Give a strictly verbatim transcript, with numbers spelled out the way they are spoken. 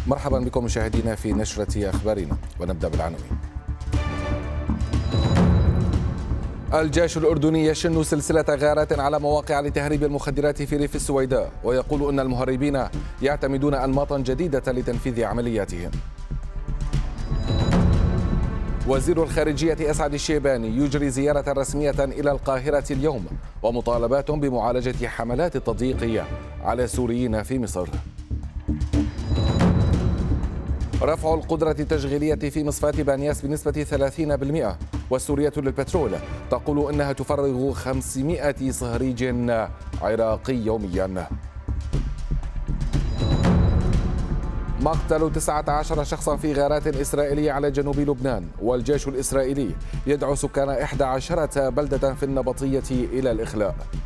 مرحبا بكم مشاهدينا في نشرة أخبارنا، ونبدأ بالعناوين. الجيش الأردني يشن سلسلة غارات على مواقع لتهريب المخدرات في ريف السويداء، ويقول أن المهربين يعتمدون أنماطا جديدة لتنفيذ عملياتهم. وزير الخارجية أسعد الشيباني يجري زيارة رسمية إلى القاهرة اليوم، ومطالبات بمعالجة حملات التضييق على السوريين في مصر. رفع القدرة التشغيلية في مصفاة بانياس بنسبة ثلاثين بالمئة، والسورية للبترول تقول إنها تفرغ خمسمائة صهريج عراقي يوميا. مقتل تسعة عشر شخصا في غارات إسرائيلية على جنوب لبنان، والجيش الإسرائيلي يدعو سكان إحدى عشرة بلدة في النبطية إلى الإخلاء.